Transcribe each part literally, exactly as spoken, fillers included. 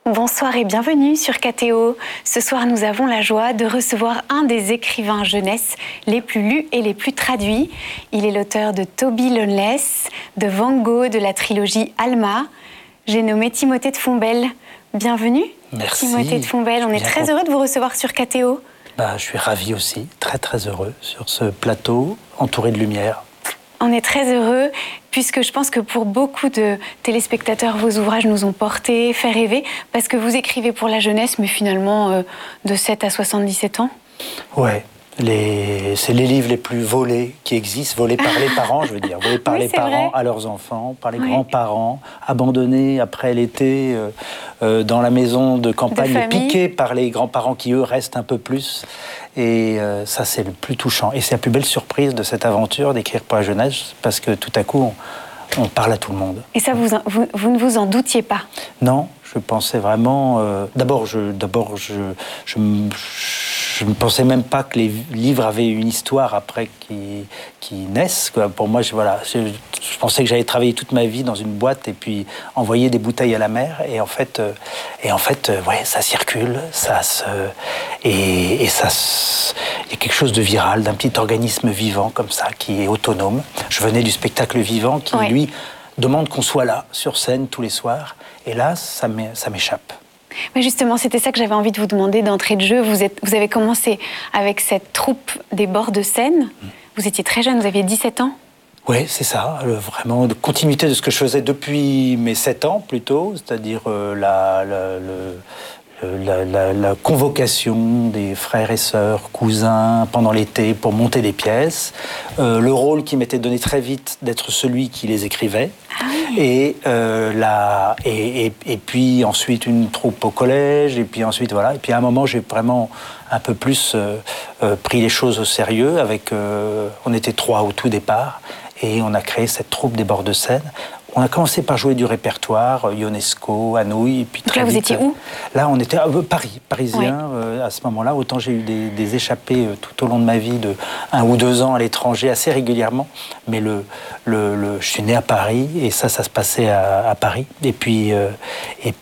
Bonsoir et bienvenue sur K T O. Ce soir, nous avons la joie de recevoir un des écrivains jeunesse les plus lus et les plus traduits. Il est l'auteur de Toby Loneless, de Van Gogh, de la trilogie Alma. J'ai nommé Timothée de Fontbelle. Bienvenue. Merci. Timothée de Fontbelle, on est très heureux de vous recevoir sur K T O. Bah, je suis ravi aussi, très très heureux sur ce plateau entouré de lumière. On est très heureux, puisque je pense que pour beaucoup de téléspectateurs, vos ouvrages nous ont portés, fait rêver, parce que vous écrivez pour la jeunesse, mais finalement euh, de sept à soixante-dix-sept ans. Ouais, les... c'est les livres les plus volés qui existent, volés par les parents, je veux dire, volés par oui, les parents vrai. à leurs enfants, par les oui. grands-parents, abandonnés après l'été euh, euh, dans la maison de campagne, de piqués par les grands-parents qui, eux, restent un peu plus. Et euh, ça, c'est le plus touchant. Et c'est la plus belle surprise de cette aventure d'écrire pour la jeunesse, parce que tout à coup, on, on parle à tout le monde. Et ça, vous, vous, vous ne vous en doutiez pas? Non, je pensais vraiment... Euh, d'abord, je, d'abord je, je, je ne pensais même pas que les livres avaient une histoire après qui, qui naissent. Quoi. Pour moi, je, voilà, je, je pensais que j'allais travailler toute ma vie dans une boîte et puis envoyer des bouteilles à la mer. Et en fait, euh, et en fait euh, ouais, ça circule, ça se... Et, et ça, il y a quelque chose de viral, d'un petit organisme vivant comme ça, qui est autonome. Je venais du spectacle vivant qui, ouais. lui, demande qu'on soit là, sur scène, tous les soirs. Et là, ça m'échappe. Mais justement, c'était ça que j'avais envie de vous demander d'entrée de jeu. Vous, êtes, vous avez commencé avec cette troupe des bords de Seine. Mmh. Vous étiez très jeune, vous aviez dix-sept ans. Oui, c'est ça, euh, vraiment de continuité de ce que je faisais depuis mes sept ans plutôt, c'est-à-dire euh, la... la le... La, la, la convocation des frères et sœurs, cousins, pendant l'été pour monter des pièces. Euh, le rôle qui m'était donné très vite d'être celui qui les écrivait. Ah oui. Et, euh, la, et, et, et puis ensuite une troupe au collège. Et puis ensuite, voilà. Et puis à un moment, j'ai vraiment un peu plus euh, euh, pris les choses au sérieux. Avec, euh, on était trois au tout départ. Et on a créé cette troupe des bords de Seine. On a commencé par jouer du répertoire, Ionesco, Anouilh, et puis très là, vite, vous étiez où? Là, on était à euh, Paris, parisien, ouais. euh, à ce moment-là. Autant j'ai eu des, des échappées euh, tout au long de ma vie, de un ou deux ans à l'étranger, assez régulièrement. Mais le, le, le, je suis né à Paris, et ça, ça se passait à, à Paris. Et puis, euh, et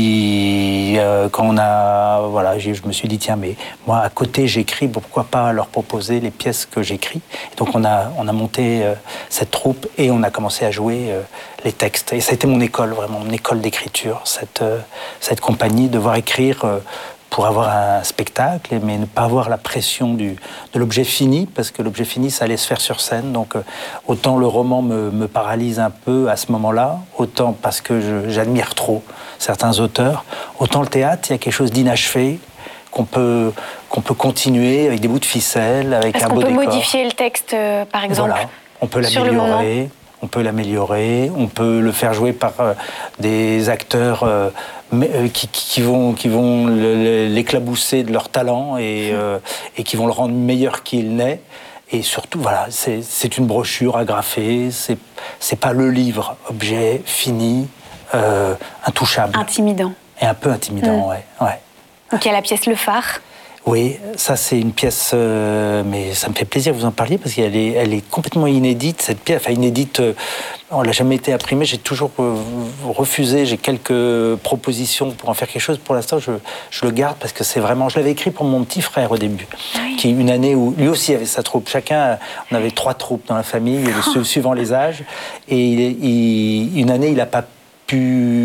puis euh, quand on a... Voilà, je me suis dit, tiens, mais moi, à côté, j'écris, pourquoi pas leur proposer les pièces que j'écris? Donc, on a, on a monté euh, cette troupe, et on a commencé à jouer... Euh, les textes. Et ça a été mon école, vraiment, mon école d'écriture, cette, euh, cette compagnie, devoir écrire euh, pour avoir un spectacle, mais ne pas avoir la pression du, de l'objet fini, parce que l'objet fini, ça allait se faire sur scène. Donc, euh, autant le roman me, me paralyse un peu à ce moment-là, autant parce que j'admire trop certains auteurs, autant le théâtre, il y a quelque chose d'inachevé, qu'on peut, qu'on peut continuer avec des bouts de ficelle, avec un beau décor. Est-ce qu'on peut modifier le texte, euh, par exemple? Voilà, on peut l'améliorer. On peut l'améliorer, on peut le faire jouer par euh, des acteurs euh, euh, qui, qui vont, qui vont l'éclabousser de leur talent et, euh, et qui vont le rendre meilleur qu'il n'est. Et surtout, voilà, c'est une brochure agrafée, c'est pas le livre, objet fini, euh, intouchable. Intimidant. Et un peu intimidant, mmh. ouais, ouais. Donc il y a la pièce Le Phare. Oui, ça c'est une pièce, euh, mais ça me fait plaisir que vous en parliez parce qu'elle est, elle est complètement inédite, cette pièce, enfin inédite, euh, on l'a jamais été imprimée, j'ai toujours euh, refusé, j'ai quelques propositions pour en faire quelque chose, pour l'instant je, je le garde parce que c'est vraiment, je l'avais écrit pour mon petit frère au début, oui. qui une année où lui aussi avait sa troupe, chacun, on avait trois troupes dans la famille, oh. suivant les âges, et il, il, une année il n'a pas pu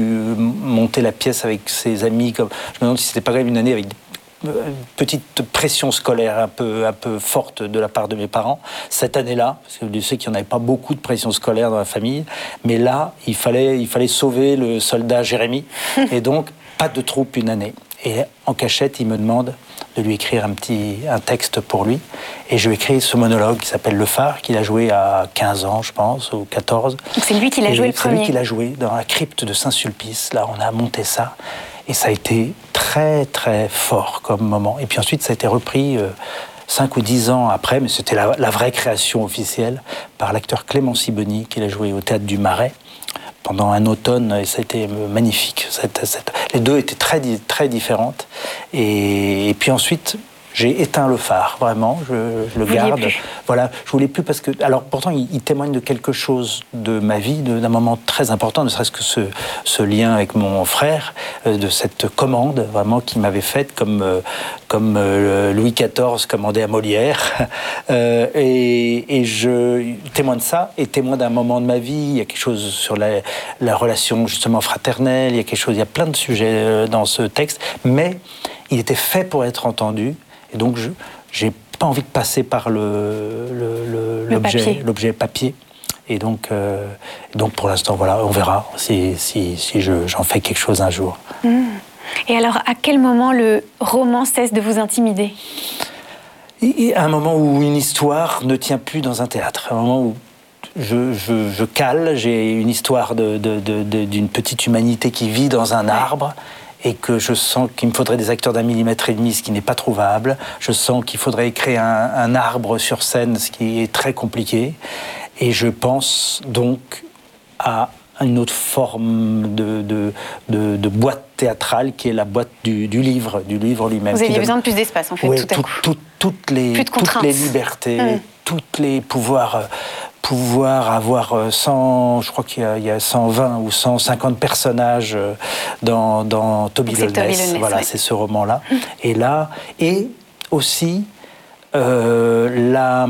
monter la pièce avec ses amis, comme, je me demande si c'était pas grave une année avec une petite pression scolaire un peu, un peu forte de la part de mes parents cette année-là, parce que je sais qu'il n'y en avait pas beaucoup de pression scolaire dans la famille, mais là, il fallait, il fallait sauver le soldat Jérémie, et donc pas de troupe une année. Et en cachette, il me demande de lui écrire un petit un texte pour lui, et je lui écris ce monologue qui s'appelle Le Phare, qu'il a joué à quinze ans, je pense, ou quatorze. Donc c'est lui qui l'a joué le premier. C'est lui qui l'a joué dans la crypte de Saint-Sulpice, là on a monté ça, et ça a été très très fort comme moment. Et puis ensuite ça a été repris euh, cinq ou dix ans après, mais c'était la, la vraie création officielle, par l'acteur Clément Sibony, qui l'a joué au Théâtre du Marais pendant un automne, et ça a été magnifique. Cette, cette... Les deux étaient très, très différentes. Et, et puis ensuite, j'ai éteint le phare, vraiment, je, je le Vous garde. Plus. Voilà, je voulais plus parce que, alors pourtant, il, il témoigne de quelque chose de ma vie, de, d'un moment très important, ne serait-ce que ce, ce lien avec mon frère, euh, de cette commande vraiment qu'il m'avait faite, comme euh, comme euh, Louis quatorze commandait à Molière, euh, et, et je témoin de ça, et témoin d'un moment de ma vie. Il y a quelque chose sur la, la relation justement fraternelle, il y a quelque chose, il y a plein de sujets dans ce texte, mais il était fait pour être entendu. Et donc, je n'ai pas envie de passer par le, le, le, le l'objet, papier. l'objet papier. Et donc, euh, donc, pour l'instant, voilà, on verra si, si, si je, j'en fais quelque chose un jour. Mmh. Et alors, à quel moment le roman cesse de vous intimider ? Et à un moment où une histoire ne tient plus dans un théâtre. À un moment où je, je, je cale, j'ai une histoire de, de, de, de, d'une petite humanité qui vit dans un arbre, et que je sens qu'il me faudrait des acteurs d'un millimètre et demi, ce qui n'est pas trouvable. Je sens qu'il faudrait créer un, un arbre sur scène, ce qui est très compliqué. Et je pense donc à une autre forme de, de, de, de boîte théâtrale, qui est la boîte du, du livre, du livre lui-même. Vous aviez donne... besoin de plus d'espace, en fait, oui, tout à tout, coup. Tout, toutes, les, toutes les libertés, mmh. toutes les pouvoirs... pouvoir avoir cent, je crois qu'il y a, il y a cent vingt ou cent cinquante personnages dans, dans Toby Loveless. Voilà, ouais. C'est ce roman-là. Mmh. Et là, et aussi, euh, la,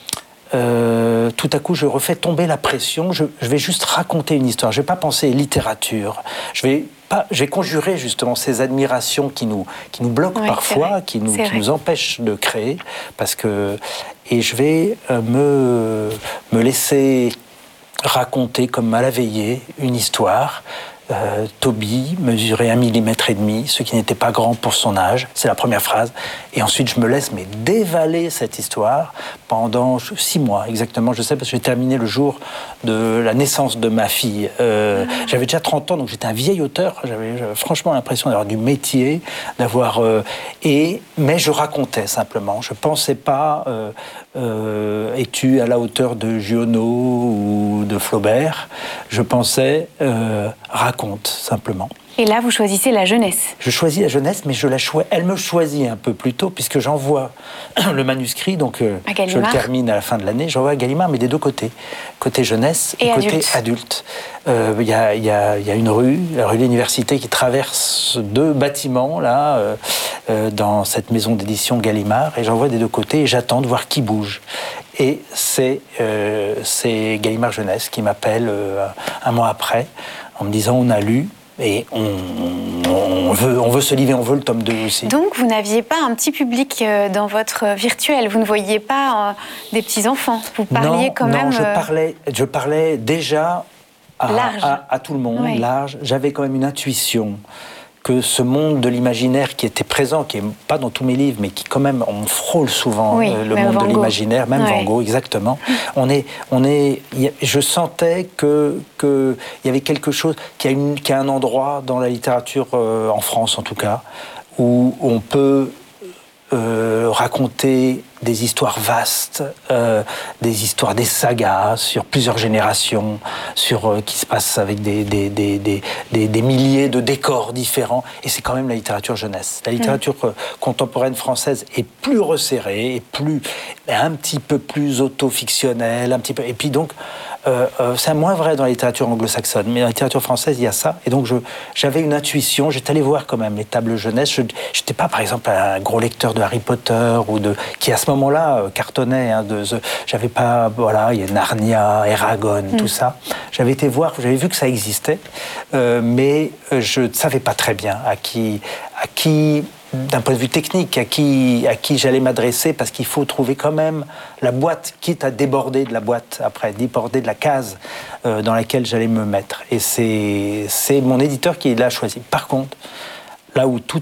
euh, tout à coup, je refais tomber la pression. Je, je vais juste raconter une histoire. Je ne vais pas penser littérature. Je vais pas, j'ai conjuré justement ces admirations qui nous, qui nous bloquent oui, parfois, qui nous, qui nous empêchent de créer, parce que et je vais euh, me, me laisser raconter comme à la veillée une histoire. Euh, Toby mesurait un millimètre et demi, ce qui n'était pas grand pour son âge. C'est la première phrase. Et ensuite, je me laisse mais dévaler cette histoire pendant six mois exactement. Je sais parce que j'ai terminé le jour de la naissance de ma fille. Euh, ah. J'avais déjà trente ans, donc j'étais un vieil auteur. J'avais, j'avais franchement l'impression d'avoir du métier, d'avoir euh, et mais je racontais simplement. Je pensais pas. Euh, euh, es-tu à la hauteur de Giono ou de Flaubert ? Je pensais euh, raconte simplement. Et là, vous choisissez la jeunesse. Je choisis la jeunesse, mais je la choi... elle me choisit un peu plus tôt, puisque j'envoie le manuscrit, donc euh, je le termine à la fin de l'année, j'envoie à Gallimard, mais des deux côtés. Côté jeunesse et, et côté adulte. adulte. Il euh, y, a, y, a, y a une rue, la rue de l'Université, qui traverse deux bâtiments, là, euh, euh, dans cette maison d'édition Gallimard, et j'envoie des deux côtés, et j'attends de voir qui bouge. Et c'est, euh, c'est Gallimard Jeunesse qui m'appelle euh, un mois après, en me disant, on a lu, et on, on, veut, on veut se livrer, on veut le tome deux aussi. Donc vous n'aviez pas un petit public dans votre virtuel, vous ne voyiez pas euh, des petits-enfants, vous parliez non, quand non, même... Non, je parlais, je parlais déjà à, à, à tout le monde, oui. large. J'avais quand même une intuition que ce monde de l'imaginaire qui était présent, qui n'est pas dans tous mes livres, mais qui quand même, on frôle souvent oui, euh, le monde de l'imaginaire, même ouais. Van Gogh, exactement. On est, on est, je sentais que, que il y avait quelque chose, qu'il y a, une, qu'il y a un endroit dans la littérature, euh, en France en tout cas, où on peut euh, raconter des histoires vastes, euh, des histoires, des sagas sur plusieurs générations, sur euh, qui se passent avec des, des, des, des, des, des milliers de décors différents. Et c'est quand même la littérature jeunesse. La littérature mmh. contemporaine française est plus resserrée, est plus, un petit peu plus auto-fictionnelle, un petit peu. Et puis donc, euh, euh, c'est moins vrai dans la littérature anglo-saxonne, mais dans la littérature française, il y a ça. Et donc, je, j'avais une intuition. J'étais allé voir quand même les tables jeunesse. Je n'étais pas, par exemple, un gros lecteur de Harry Potter ou de qui à ce moment-là euh, cartonnait. Hein, de, de, j'avais pas, voilà, il y a Narnia, Eragon, mmh. tout ça. J'avais été voir, j'avais vu que ça existait, euh, mais je ne savais pas très bien à qui, à qui, d'un point de vue technique, à qui, à qui j'allais m'adresser, parce qu'il faut trouver quand même la boîte, quitte à déborder de la boîte après, déborder de la case euh, dans laquelle j'allais me mettre. Et c'est, c'est mon éditeur qui l'a choisi. Par contre, là où tout